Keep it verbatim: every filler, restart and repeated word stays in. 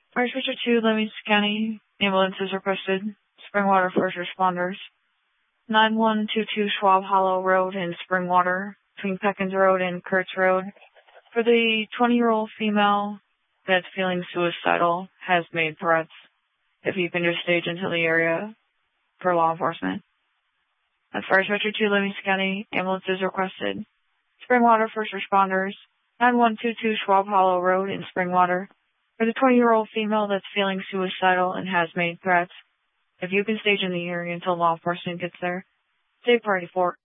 Fire Switcher two, Livingston County. Ambulance is requested. Springwater first responders. nine one two two Schwab Hollow Road in Springwater, between Peckins Road and Kurtz Road. For the twenty-year-old female that's feeling suicidal, has made threats. If you can just stage into the area for law enforcement. That's Fire Switcher two, Livingston County. Ambulance is requested. Springwater first responders. nine one two two Schwab Hollow Road in Springwater. For the twenty-year-old female that's feeling suicidal and has made threats. If you can stage in the area until law enforcement gets there. Save priority four.